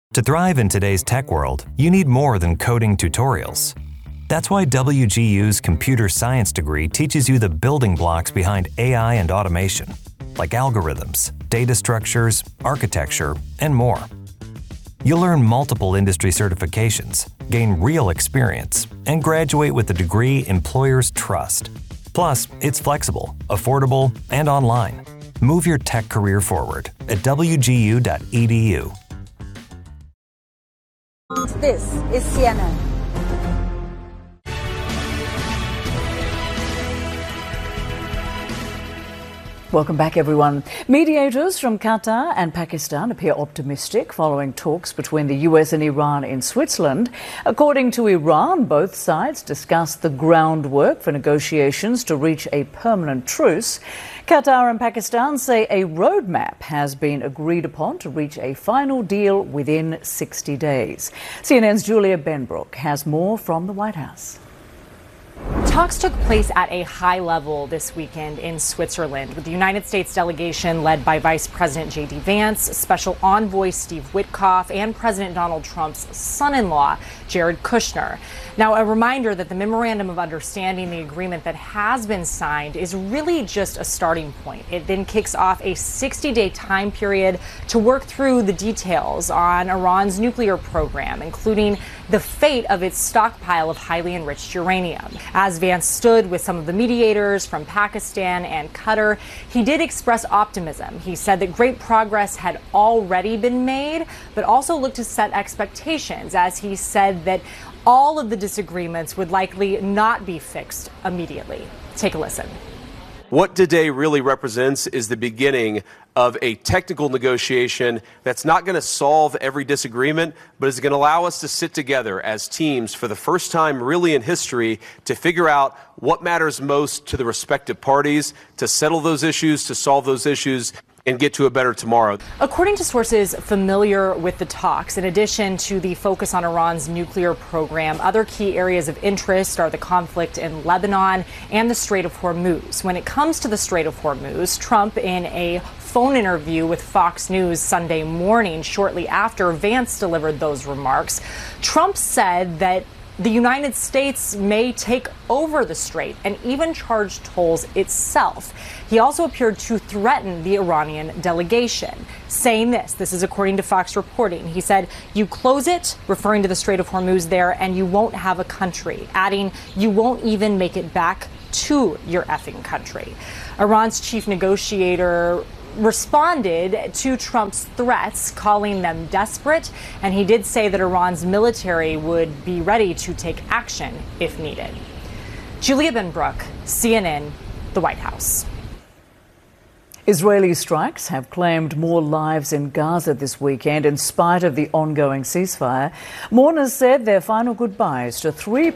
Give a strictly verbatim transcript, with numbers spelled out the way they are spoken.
To thrive in today's tech world, you need more than coding tutorials. That's why W G U's computer science degree teaches you the building blocks behind A I and automation, like algorithms, data structures, architecture, and more. You'll earn multiple industry certifications, gain real experience, and graduate with a degree employers trust. Plus, it's flexible, affordable, and online. Move your tech career forward at W G U dot E D U. This is C N N. Welcome back, everyone. Mediators from Qatar and Pakistan appear optimistic following talks between the U S and Iran in Switzerland. According to Iran, both sides discussed the groundwork for negotiations to reach a permanent truce. Qatar and Pakistan say a roadmap has been agreed upon to reach a final deal within sixty days. C N N's Julia Benbrook has more from the White House. Talks took place at a high level this weekend in Switzerland with the United States delegation led by Vice President J D Vance, Special Envoy Steve Witkoff, and President Donald Trump's son-in-law, Jared Kushner. Now, a reminder that the Memorandum of Understanding, the agreement that has been signed, is really just a starting point. It then kicks off a sixty-day time period to work through the details on Iran's nuclear program, including the fate of its stockpile of highly enriched uranium. As Vance stood with some of the mediators from Pakistan and Qatar, he did express optimism. He said that great progress had already been made, but also looked to set expectations, as he said that all of the disagreements would likely not be fixed immediately. Take a listen. What today really represents is the beginning of a technical negotiation that's not going to solve every disagreement, but is going to allow us to sit together as teams for the first time really in history to figure out what matters most to the respective parties, to settle those issues, to solve those issues, and get to a better tomorrow. According to sources familiar with the talks, in addition to the focus on Iran's nuclear program, other key areas of interest are the conflict in Lebanon and the Strait of Hormuz. When it comes to the Strait of Hormuz, Trump, in a phone interview with Fox News Sunday morning, shortly after Vance delivered those remarks, Trump said that the United States may take over the strait and even charge tolls itself. He also appeared to threaten the Iranian delegation, saying this. This is according to Fox reporting. He said, "You close it," referring to the Strait of Hormuz there, "and you won't have a country," adding, "You won't even make it back to your effing country." Iran's chief negotiator responded to Trump's threats, calling them desperate, and he did say that Iran's military would be ready to take action if needed. Julia Benbrook, C N N, the White House. Israeli strikes have claimed more lives in Gaza this weekend in spite of the ongoing ceasefire. Mourners said their final goodbyes to three